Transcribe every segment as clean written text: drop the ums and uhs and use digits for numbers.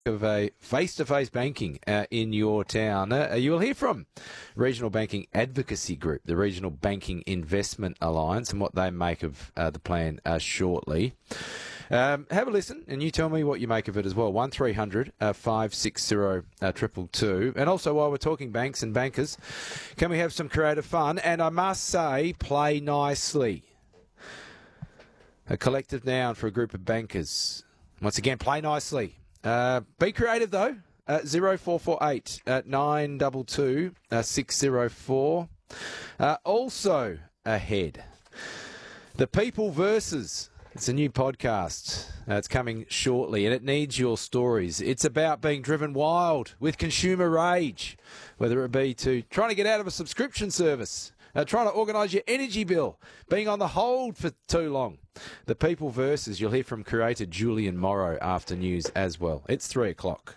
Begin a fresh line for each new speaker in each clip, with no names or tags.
Of a face-to-face banking in your town. You will hear from Regional Banking Advocacy Group, the Regional Banking Investment Alliance, and what they make of the plan shortly. Have a listen, and you tell me what you make of it as well. 1300 560 222. And also, while we're talking banks and bankers, can we have some creative fun? And I must say, play nicely. A collective noun for a group of bankers. Once again, play nicely. Be creative though. 0448 922 604. Also ahead, The People Versus. It's a new podcast. It's coming shortly, and it needs your stories. It's about being driven wild with consumer rage, whether it be to trying to get out of a subscription service, trying to organise your energy bill, being on the hold for too long. The People Versus. You'll hear from curator Julian Morrow after news as well. It's 3 o'clock.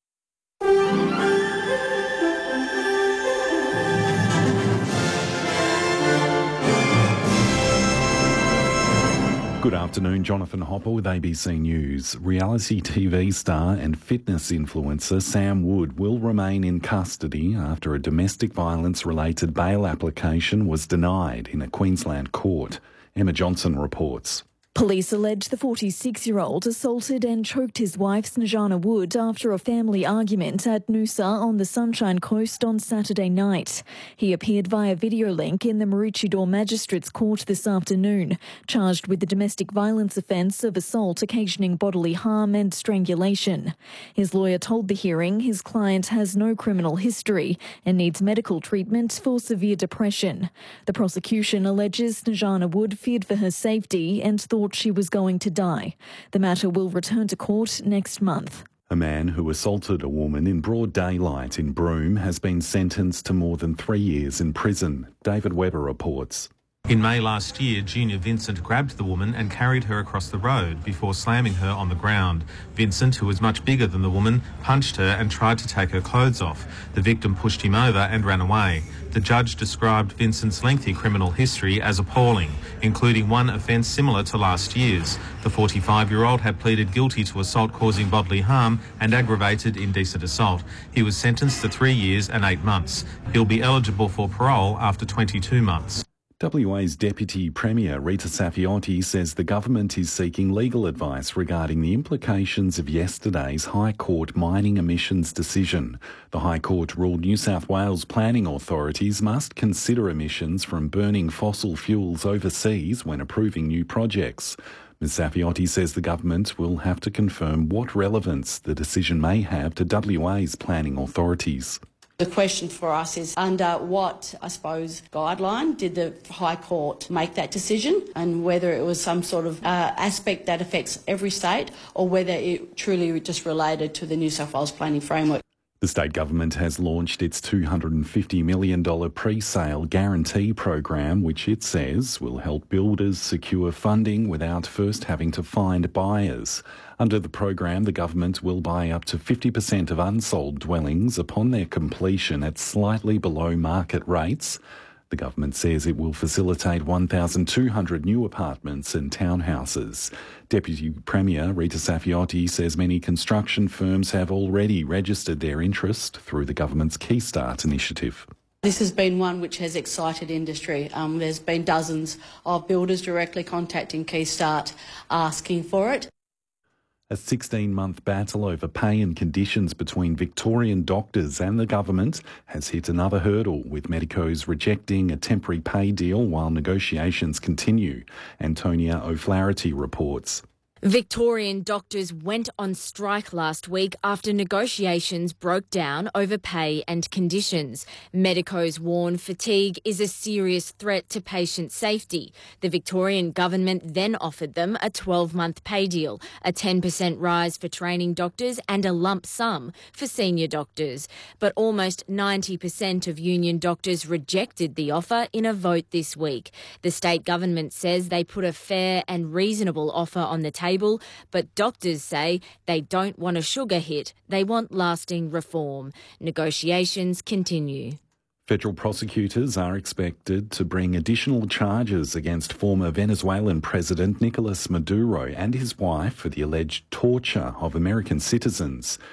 Good afternoon, Jonathan Hopper with ABC News. Reality TV star and fitness influencer Sam Wood will remain in custody after a domestic violence-related bail application was denied in a Queensland court. Emma Johnson reports.
Police allege the 46-year-old assaulted and choked his wife, Snejana Wood, after a family argument at Noosa on the Sunshine Coast on Saturday night. He appeared via video link in the Maroochydore Magistrates Court this afternoon, charged with the domestic violence offence of assault occasioning bodily harm and strangulation. His lawyer told the hearing his client has no criminal history and needs medical treatment for severe depression. The prosecution alleges Snejana Wood feared for her safety and thought she was going to die. The matter will return to court next month.
A man who assaulted a woman in broad daylight in Broome has been sentenced to more than 3 years in prison. David Webber reports.
In May last year, Junior Vincent grabbed the woman and carried her across the road before slamming her on the ground. Vincent, who was much bigger than the woman, punched her and tried to take her clothes off. The victim pushed him over and ran away. The judge described Vincent's lengthy criminal history as appalling, including one offence similar to last year's. The 45-year-old had pleaded guilty to assault causing bodily harm and aggravated indecent assault. He was sentenced to 3 years and 8 months. He'll be eligible for parole after 22 months.
WA's Deputy Premier Rita Saffioti says the government is seeking legal advice regarding the implications of yesterday's High Court mining emissions decision. The High Court ruled New South Wales planning authorities must consider emissions from burning fossil fuels overseas when approving new projects. Ms Saffioti says the government will have to confirm what relevance the decision may have to WA's planning authorities.
The question for us is under what, I suppose, guideline did the High Court make that decision, and whether it was some sort of aspect that affects every state or whether it truly just related to the New South Wales planning framework.
The state government has launched its $250 million pre-sale guarantee program, which it says will help builders secure funding without first having to find buyers. Under the program, the government will buy up to 50% of unsold dwellings upon their completion at slightly below market rates. The government says it will facilitate 1,200 new apartments and townhouses. Deputy Premier Rita Saffioti says many construction firms have already registered their interest through the government's Key Start initiative.
This has been one which has excited industry. There's been dozens of builders directly contacting Key Start asking for it.
A 16-month battle over pay and conditions between Victorian doctors and the government has hit another hurdle, with medicos rejecting a temporary pay deal while negotiations continue. Antonia O'Flaherty reports.
Victorian doctors went on strike last week after negotiations broke down over pay and conditions. Medicos warn fatigue is a serious threat to patient safety. The Victorian government then offered them a 12-month pay deal, a 10% rise for training doctors and a lump sum for senior doctors. But almost 90% of union doctors rejected the offer in a vote this week. The state government says they put a fair and reasonable offer on the table, but doctors say they don't want a sugar hit. They want lasting reform. Negotiations continue.
Federal prosecutors are expected to bring additional charges against former Venezuelan President Nicolas Maduro and his wife for the alleged torture of American citizens.